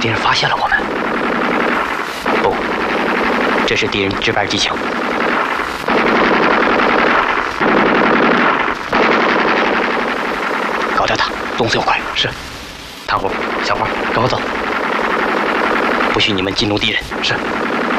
敌人发现了我们。不，这是敌人值班技巧。搞掉他，动作要快。是。唐虎，小花，跟我走。不许你们激怒敌人。是。